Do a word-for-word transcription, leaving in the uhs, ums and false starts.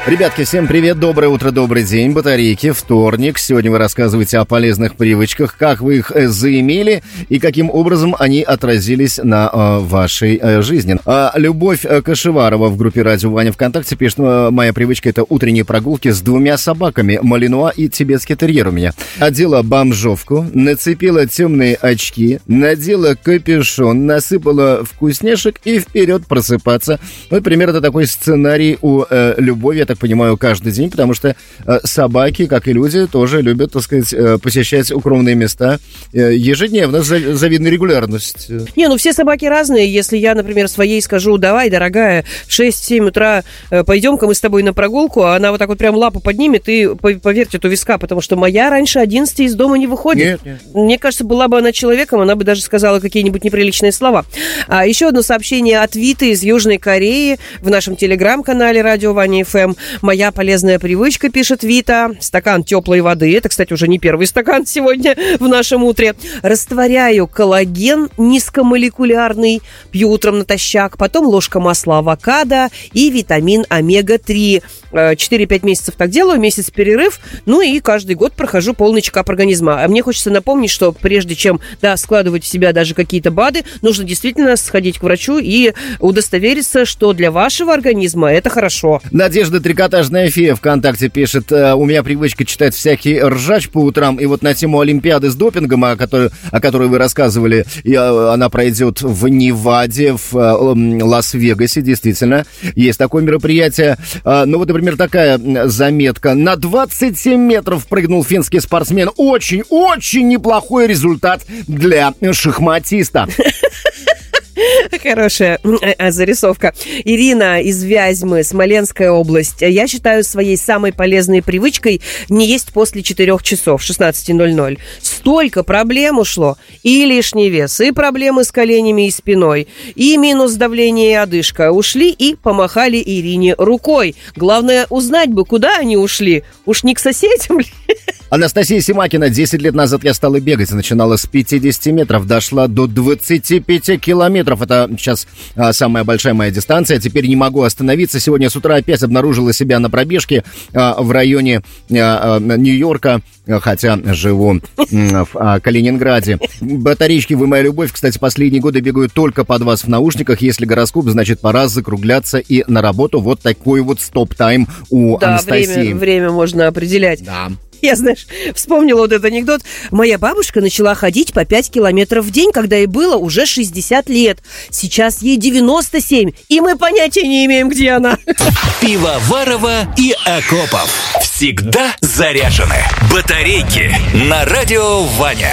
Ребятки, всем привет, доброе утро, добрый день, батарейки, вторник. Сегодня вы рассказываете о полезных привычках, как вы их э, заимели и каким образом они отразились на э, вашей э, жизни. А Любовь Кашеварова в группе «Радио Ваня» ВКонтакте пишет: моя привычка — это утренние прогулки с двумя собаками, малинуа и тибетский терьер у меня. Одела бомжовку, нацепила темные очки, надела капюшон, насыпала вкусняшек и вперед просыпаться. Вот примерно такой сценарий у э, Любови, я так понимаю, каждый день, потому что э, собаки, как и люди, тоже любят, так сказать, э, посещать укромные места э, ежедневно, с завидной регулярностью. Не, ну все собаки разные. Если я, например, своей скажу: давай, дорогая, в шесть-семь утра э, пойдем-ка мы с тобой на прогулку, а она вот так вот прям лапу поднимет и повертит у виска, потому что моя раньше одиннадцати из дома не выходит. Нет, нет. Мне кажется, была бы она человеком, она бы даже сказала какие-нибудь неприличные слова. А еще одно сообщение от Виты из Южной Кореи в нашем телеграм-канале «Радио Ваня эф эм». Моя полезная привычка, пишет Вита: стакан теплой воды, это, кстати, уже не первый стакан сегодня в нашем утре, растворяю коллаген низкомолекулярный, пью утром натощак, потом ложка масла авокадо и витамин омега три. четыре-пять месяцев так делаю, месяц перерыв, ну и каждый год прохожу полный чекап организма. А мне хочется напомнить, что прежде чем, да, складывать в себя даже какие-то БАДы, нужно действительно сходить к врачу и удостовериться, что для вашего организма это хорошо. Надежда Трикотажная фея ВКонтакте пишет: у меня привычка читать всякий ржач по утрам, и вот на тему Олимпиады с допингом, о которой, о которой вы рассказывали, и она пройдет в Неваде, в Лас-Вегасе, действительно, есть такое мероприятие. Ну вот, например, такая заметка: на двадцать семь метров прыгнул финский спортсмен. Очень-очень неплохой результат для шахматиста. Хорошая зарисовка. Ирина из Вязьмы, Смоленская область. Я считаю своей самой полезной привычкой не есть после четырех часов, шестнадцать ноль ноль. Столько проблем ушло. И лишний вес, и проблемы с коленями и спиной, и минус давление и одышка. Ушли и помахали Ирине рукой. Главное, узнать бы, куда они ушли. Уж не к соседям ли? Анастасия Симакина: десять лет назад я стала бегать. Начинала с пятидесяти метров, дошла до двадцати пяти километров. Это сейчас а, самая большая моя дистанция. Теперь не могу остановиться. Сегодня с утра опять обнаружила себя на пробежке а, в районе а, а, Нью-Йорка, хотя живу а, в а, Калининграде. Батарейки, вы моя любовь. Кстати, последние годы бегаю только под вас в наушниках. Если гороскоп, значит, пора закругляться и на работу. Вот такой вот стоп-тайм у да, Анастасии. Время, время можно определять. Да. Я, знаешь, вспомнила вот этот анекдот. Моя бабушка начала ходить по пять километров в день, когда ей было уже шестьдесят лет. Сейчас ей девяносто семь, и мы понятия не имеем, где она. Пивоварова и Акопов. Всегда заряжены. Батарейки на Радио Ваня.